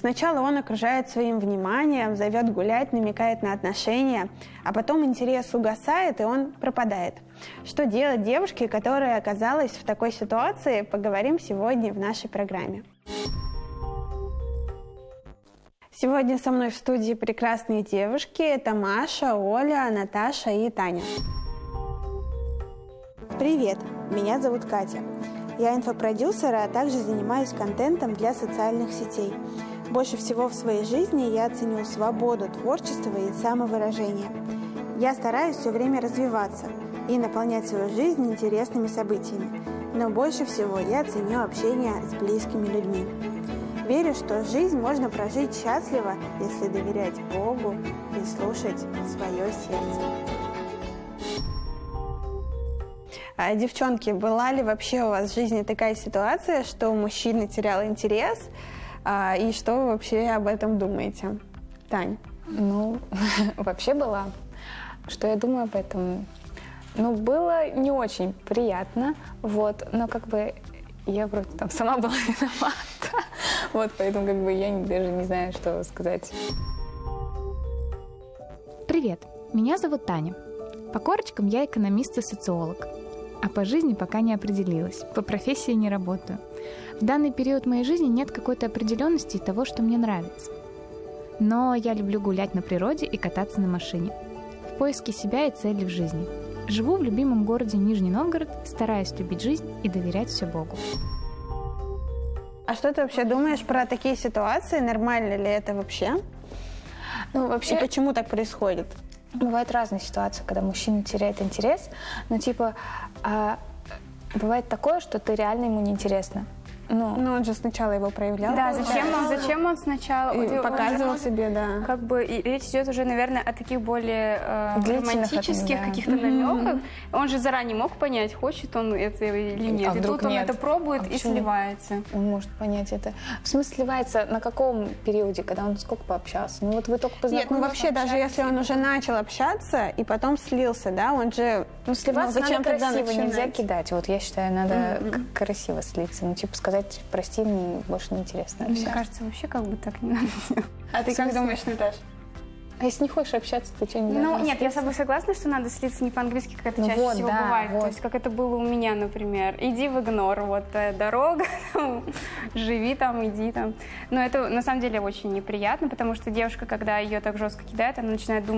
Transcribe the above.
Сначала он окружает своим вниманием, зовет гулять, намекает на отношения, а потом интерес угасает, и он пропадает. Что делать девушке, которая оказалась в такой ситуации, поговорим сегодня в нашей программе. Сегодня со мной в студии прекрасные девушки. Это Маша, Оля, Наташа и Таня. Привет, меня зовут Катя. Я инфопродюсер, а также занимаюсь контентом для социальных сетей. Больше всего в своей жизни я ценю свободу творчества и самовыражения. Я стараюсь все время развиваться и наполнять свою жизнь интересными событиями. Но больше всего я ценю общение с близкими людьми. Верю, что жизнь можно прожить счастливо, если доверять Богу и слушать свое сердце. Девчонки, была ли вообще у вас в жизни такая ситуация, что мужчина терял интерес? И что вы вообще об этом думаете? Тань? Вообще была. Что я думаю об этом? Было не очень приятно, но я вроде там сама была виновата. Поэтому я даже не знаю, что сказать. Привет, меня зовут Таня. По корочкам я экономист и социолог. А по жизни пока не определилась, по профессии не работаю. В данный период моей жизни нет какой-то определенности того, что мне нравится. Но я люблю гулять на природе и кататься на машине. В поиске себя и цели в жизни. Живу в любимом городе Нижний Новгород, стараюсь любить жизнь и доверять все Богу. А что ты вообще думаешь про такие ситуации? Нормально ли это вообще? И почему так происходит? Бывают разные ситуации, когда мужчина теряет интерес, бывает такое, что ты реально ему неинтересна. Он же сначала его проявлял. Да, зачем он сначала показывал себе, да. И речь идет уже, наверное, о таких более романтических каких-то намеках. Он же заранее мог понять, хочет он это или нет. И тут он это пробует и сливается. Он может понять это. В смысле сливается на каком периоде, когда он сколько пообщался? Вы только познакомились. Нет, вообще, даже если он уже начал общаться и потом слился, да, он же... Сливаться надо красиво, нельзя кидать. Я считаю, надо красиво слиться. Сказать, прости, мне больше не интересно. Мне кажется, вообще так не надо. А ты как думаешь, Наташа? А если не хочешь общаться, ты что, не должна? Нет, я с собой согласна, что надо слиться не по-английски, как это чаще всего бывает. То есть, как это было у меня, например. Иди в игнор, дорога, живи там, иди там. Но это, на самом деле, очень неприятно, потому что девушка, когда ее так жестко кидает, она начинает думать,